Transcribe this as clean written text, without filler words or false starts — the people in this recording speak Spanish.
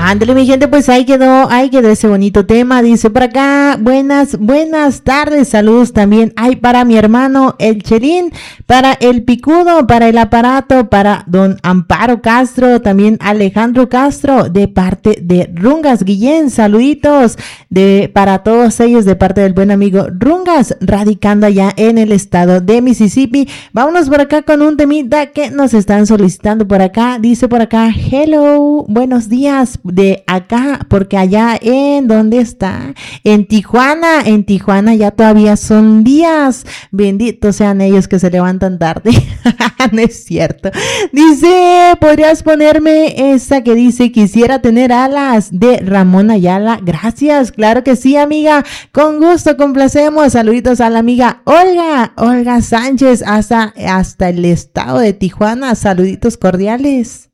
Ándale, mi gente, pues ahí quedó ese bonito tema. Dice por acá, buenas tardes, saludos también. Hay para mi hermano el Chelín, para el Picudo, para el aparato, para don Amparo Castro, también Alejandro Castro, de parte de Rungas Guillén, saluditos para todos ellos de parte del buen amigo Rungas, radicando allá en el estado de Mississippi. Vámonos por acá con un temita que nos están solicitando por acá. Dice por acá, hello, buenos días de acá, porque allá ¿dónde está? En Tijuana ya todavía son días. Benditos sean ellos que se levantan tarde. No es cierto. Dice, ¿podrías ponerme esa que dice quisiera tener alas de Ramón Ayala? Gracias, claro que sí, amiga. Con gusto, complacemos. Saluditos a la amiga Olga Sánchez hasta el estado de Tijuana. Saluditos cordiales.